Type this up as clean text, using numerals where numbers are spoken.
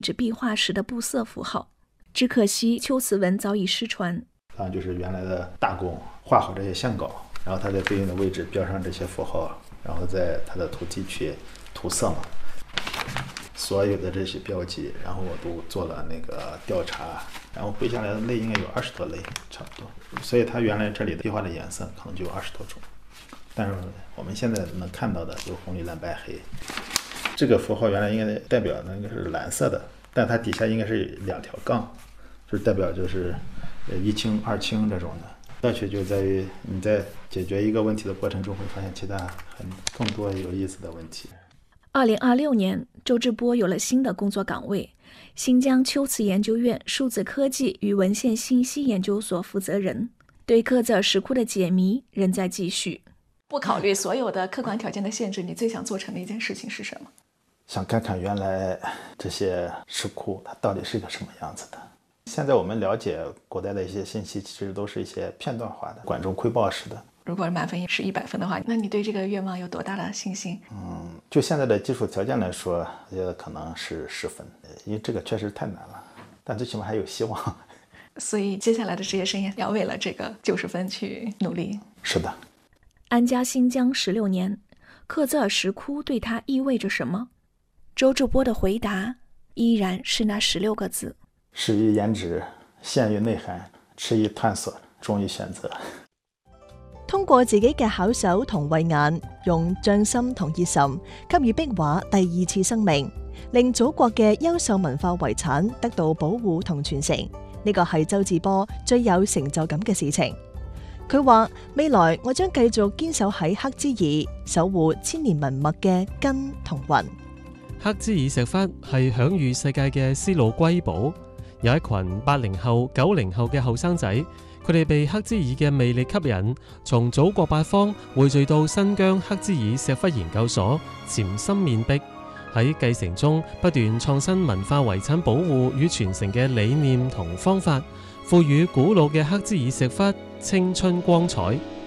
指壁画时的布色符号。只可惜秋瓷文早已失传。 当然就是原来的大工画好这些线稿，然后他在对应的位置标上这些符号，然后在他的图记去涂色嘛。所有的这些标记，然后我都做了那个调查，然后背下来的类应该有20多类，差不多。所以它原来这里的壁画的颜色可能就有20多种，但是我们现在能看到的有红绿蓝白黑。这个符号原来应该代表那个是蓝色的，但它底下应该是2条杠，就是代表就是1清2清这种的。乐趣就在于你在解决一个问题的过程中，会发现其他更多有意思的问题。 2026年，周志波有了新的工作岗位，新疆秋瓷研究院数字科技与文献信息研究所负责人。对克孜尔石窟的解谜仍在继续。不考虑所有的客观条件的限制，你最想做成的一件事情是什么？ 想看看原来这些石窟它到底是个什么样子的。现在我们了解古代的一些信息，其实都是一些片段化的、管中窥豹式的。 如果满分是100分的话，那你对这个愿望有多大的信心？ 就现在的技术条件来说，我觉得可能是10分，因为这个确实太难了，但最起码还有希望。 所以接下来的职业生涯要为了这个90分去努力。 是的。 安家新疆16年，克孜尔石窟对他意味着什么？周志波的回答依然是那16个字： 始于颜值，陷于內涵，遲於探索，終於選擇。 通過自己嘅巧手同慧眼，用匠心同熱忱，給予壁畫第2次生命，令祖國嘅優秀文化遺產得到保護同傳承。呢個係周志波最有成就感嘅事情。佢話：未來我將繼續堅守喺黑之爾，守護千年文物嘅根同魂。 黑之爾石窟係享譽世界嘅絲路瑰寶，有一群80後、90後嘅後生仔，佢哋被黑之爾嘅魅力吸引，從祖國八方匯聚到新疆黑之爾石窟研究所，潛心面壁，喺繼承中不斷創新文化遺產保護與傳承嘅理念同方法，賦予古老嘅黑之爾石窟青春光彩。